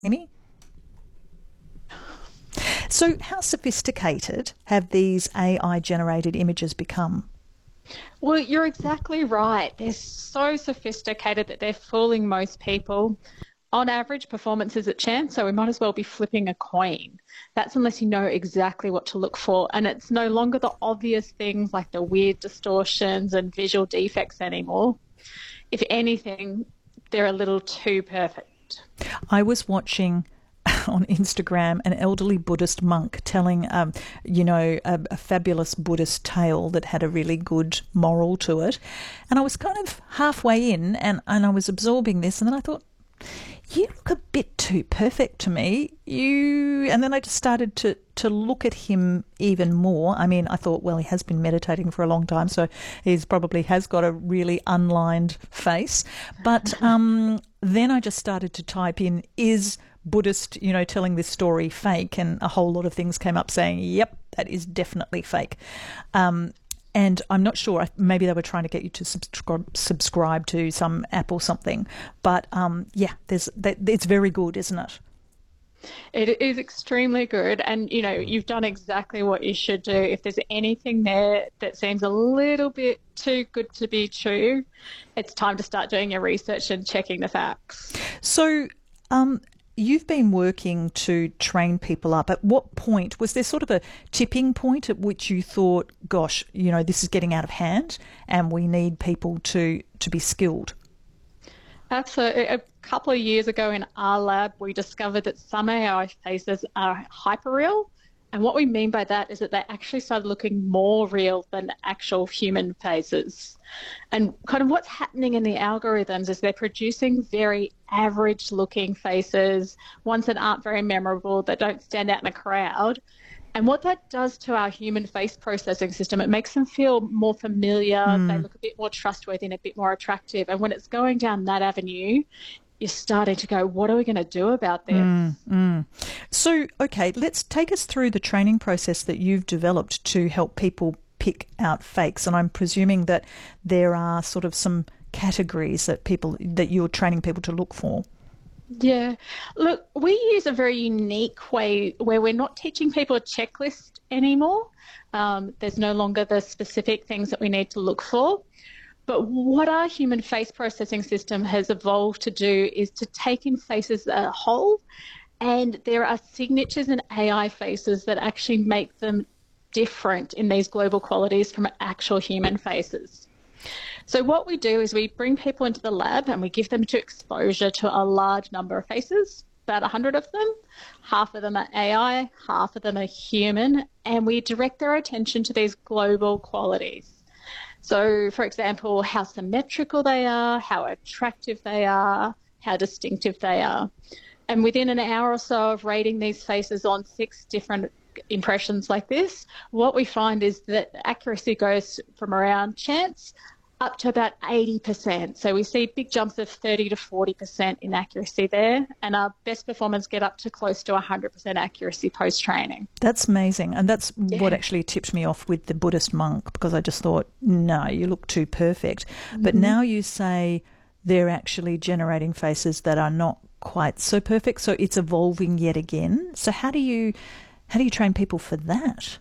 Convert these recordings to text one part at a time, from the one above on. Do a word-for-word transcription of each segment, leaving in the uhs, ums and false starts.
Amy? So, how sophisticated have these A I generated images become? Well, you're exactly right. They're so sophisticated that they're fooling most people. On average, performance is at chance, so we might as well be flipping a coin. That's unless you know exactly what to look for. And it's no longer the obvious things like the weird distortions and visual defects anymore. If anything, they're a little too perfect. I was watching on Instagram an elderly Buddhist monk telling, um, you know, a, a fabulous Buddhist tale that had a really good moral to it. And I was kind of halfway in and, and I was absorbing this, and then I thought, you look a bit too perfect to me. You, and then I just started to to look at him even more. I mean, I thought, well, he has been meditating for a long time, so he's probably has got a really unlined face. But um, then I just started to type in, is Buddhist, you know, telling this story fake? And a whole lot of things came up saying, yep, that is definitely fake. Um, and I'm not sure, maybe they were trying to get you to subscribe, subscribe to some app or something. But um, yeah, there's that, it's very good, isn't it? It is extremely good. And, you know, you've done exactly what you should do. If there's anything there that seems a little bit too good to be true, it's time to start doing your research and checking the facts. So, um, you've been working to train people up. At what point was there sort of a tipping point at which you thought, gosh, you know, this is getting out of hand and we need people to, to be skilled? Absolutely. A couple of years ago in our lab, we discovered that some A I faces are hyperreal. And what we mean by that is that they actually started looking more real than actual human faces. And kind of what's happening in the algorithms is they're producing very average looking faces, ones that aren't very memorable, that don't stand out in a crowd. And what that does to our human face processing system, it makes them feel more familiar, mm. They look a bit more trustworthy and a bit more attractive. And when it's going down that avenue, you're starting to go, what are we going to do about this? Mm, mm. So, okay, let's take us through the training process that you've developed to help people pick out fakes. And I'm presuming that there are sort of some categories that people that you're training people to look for. Yeah. Look, we use a very unique way where we're not teaching people a checklist anymore. Um, there's no longer the specific things that we need to look for. But what our human face processing system has evolved to do is to take in faces as a whole, and there are signatures in A I faces that actually make them different in these global qualities from actual human faces. So what we do is we bring people into the lab and we give them to exposure to a large number of faces, about one hundred of them. Half of them are A I, half of them are human, and we direct their attention to these global qualities. So, for example, how symmetrical they are, how attractive they are, how distinctive they are. And within an hour or so of rating these faces on six different impressions like this, what we find is that accuracy goes from around chance up to about eighty percent. So we see big jumps of thirty to forty percent in accuracy there, and our best performers get up to close to one hundred percent accuracy post-training. That's amazing. And that's yeah. what actually tipped me off with the Buddhist monk, because I just thought, no, you look too perfect. Mm-hmm. But now you say they're actually generating faces that are not quite so perfect, so it's evolving yet again. So how do you how do you train people for that?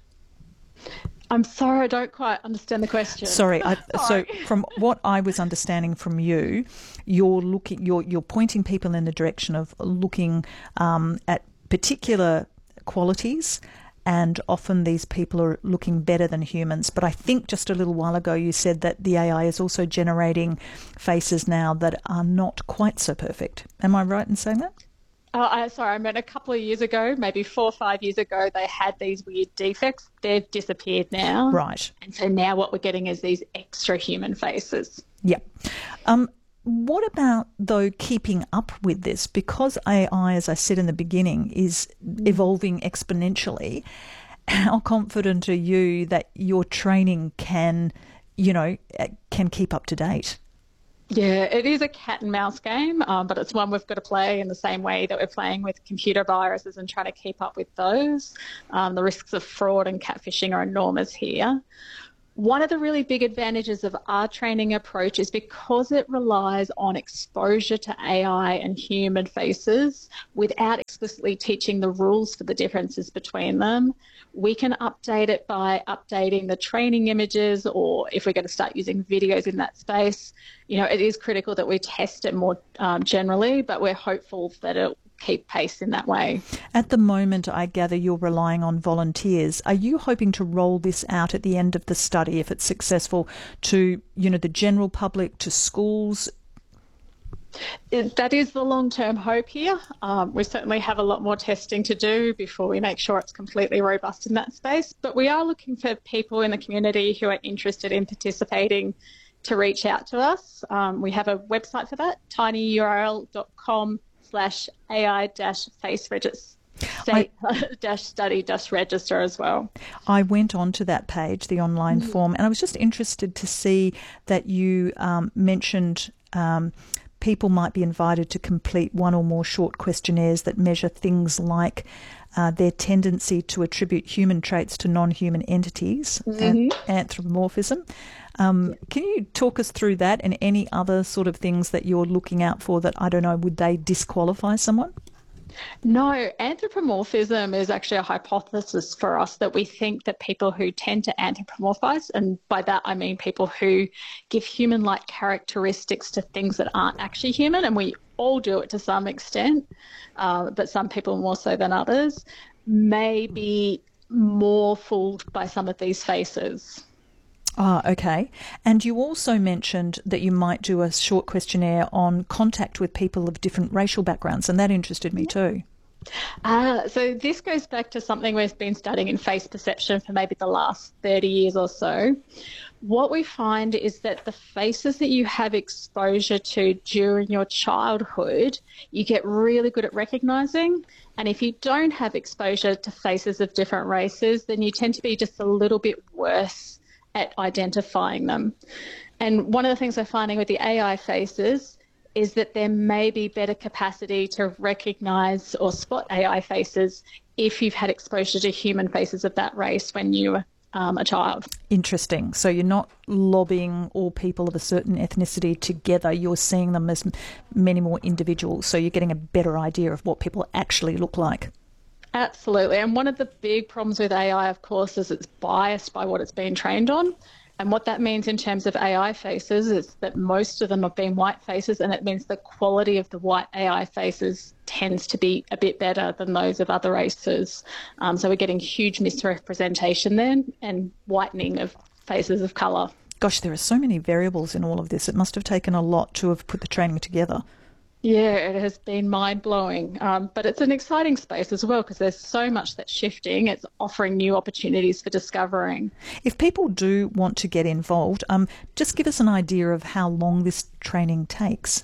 I'm sorry, I don't quite understand the question. Sorry, I, sorry. So from what I was understanding from you, you're looking, you're you're pointing people in the direction of looking um, at particular qualities, and often these people are looking better than humans. But I think just a little while ago you said that the A I is also generating faces now that are not quite so perfect. Am I right in saying that? Oh, I, sorry, I meant a couple of years ago, maybe four or five years ago, they had these weird defects. They've disappeared now. Right. And so now what we're getting is these extra human faces. Yep. Um, what about, though, keeping up with this? Because A I, as I said in the beginning, is evolving exponentially, how confident are you that your training can, you know, can keep up to date? Yeah, it is a cat and mouse game, um, but it's one we've got to play in the same way that we're playing with computer viruses and trying to keep up with those. Um, the risks of fraud and catfishing are enormous here. One of the really big advantages of our training approach is because it relies on exposure to A I and human faces without explicitly teaching the rules for the differences between them. We can update it by updating the training images, or if we're going to start using videos in that space, you know, it is critical that we test it more um, generally, but we're hopeful that it'll keep pace in that way. At the moment, I gather you're relying on volunteers. Are you hoping to roll this out at the end of the study, if it's successful, to, you know, the general public, to schools? It, that is the long-term hope here. Um, we certainly have a lot more testing to do before we make sure it's completely robust in that space, but we are looking for people in the community who are interested in participating to reach out to us. Um, we have a website for that, tinyurl.com slash AI dash face register. dash study dash register as well. I went onto that page, the online mm-hmm. form, and I was just interested to see that you um, mentioned um, people might be invited to complete one or more short questionnaires that measure things like uh, their tendency to attribute human traits to non-human entities, mm-hmm. uh, anthropomorphism. Um, can you talk us through that and any other sort of things that you're looking out for that, I don't know, would they disqualify someone? No, anthropomorphism is actually a hypothesis for us that we think that people who tend to anthropomorphize, and by that I mean people who give human-like characteristics to things that aren't actually human, and we all do it to some extent, uh, but some people more so than others, may be more fooled by some of these faces. Ah, okay. And you also mentioned that you might do a short questionnaire on contact with people of different racial backgrounds, and that interested me too. Uh, so this goes back to something we've been studying in face perception for maybe the last thirty years or so. What we find is that the faces that you have exposure to during your childhood, you get really good at recognising. And if you don't have exposure to faces of different races, then you tend to be just a little bit worse at identifying them. And one of the things we're finding with the A I faces is that there may be better capacity to recognise or spot A I faces if you've had exposure to human faces of that race when you were um, a child. Interesting. So you're not lobbying all people of a certain ethnicity together, you're seeing them as many more individuals, so you're getting a better idea of what people actually look like. Absolutely. And one of the big problems with A I, of course, is it's biased by what it's been trained on. And what that means in terms of A I faces is that most of them have been white faces, and it means the quality of the white A I faces tends to be a bit better than those of other races. Um, so we're getting huge misrepresentation then and whitening of faces of colour. Gosh, there are so many variables in all of this. It must have taken a lot to have put the training together. Yeah, it has been mind-blowing, um, but it's an exciting space as well because there's so much that's shifting. It's offering new opportunities for discovering. If people do want to get involved, um, just give us an idea of how long this training takes.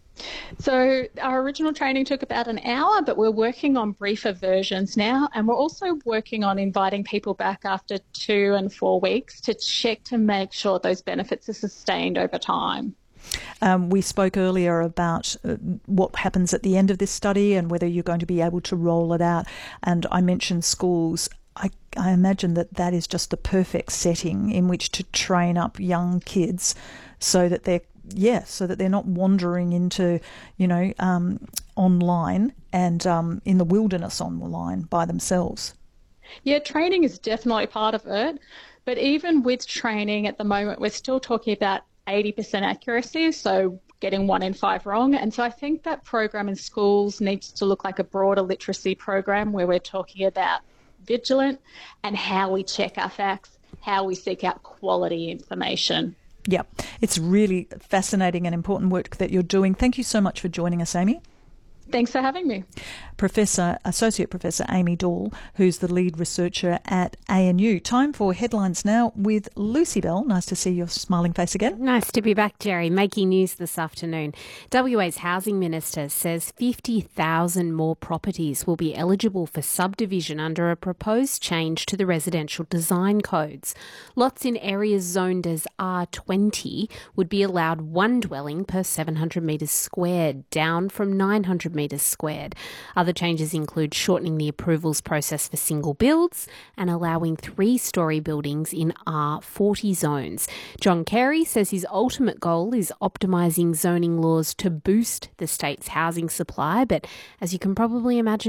So our original training took about an hour, but we're working on briefer versions now, and we're also working on inviting people back after two and four weeks to check to make sure those benefits are sustained over time. Um, we spoke earlier about uh, what happens at the end of this study and whether you're going to be able to roll it out. And I mentioned schools. I, I imagine that that is just the perfect setting in which to train up young kids so that they're, yeah, so that they're not wandering into, you know, um, online and um, in the wilderness online by themselves. Yeah, training is definitely part of it. But even with training at the moment, we're still talking about eighty percent accuracy, so getting one in five wrong. And so I think that program in schools needs to look like a broader literacy program where we're talking about vigilant and how we check our facts, how we seek out quality information. Yeah, it's really fascinating and important work that you're doing. Thank you so much for joining us, Amy. Thanks for having me. Professor, Associate Professor Amy Dahl, who's the lead researcher at A N U. Time for headlines now with Lucy Bell. Nice to see your smiling face again. Nice to be back, Jerry. Making news this afternoon. W A's Housing Minister says fifty thousand more properties will be eligible for subdivision under a proposed change to the residential design codes. Lots in areas zoned as R twenty would be allowed one dwelling per seven hundred metres squared, down from nine hundred metres squared. Other changes include shortening the approvals process for single builds and allowing three-storey buildings in R forty zones. John Carey says his ultimate goal is optimising zoning laws to boost the state's housing supply, but as you can probably imagine,